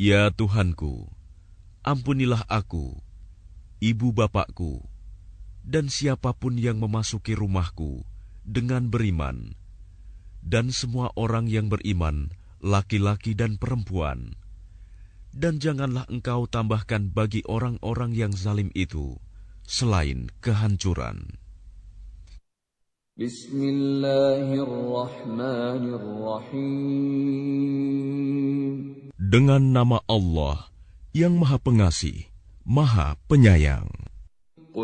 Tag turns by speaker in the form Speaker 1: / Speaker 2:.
Speaker 1: Ya Tuhanku, ampunilah aku, ibu bapakku, dan siapapun yang memasuki rumahku dengan beriman, dan semua orang yang beriman, laki-laki dan perempuan. Dan janganlah engkau tambahkan bagi orang-orang yang zalim itu selain kehancuran.
Speaker 2: Bismillahirrahmanirrahim.
Speaker 1: Dengan nama Allah yang Maha Pengasih, Maha Penyayang.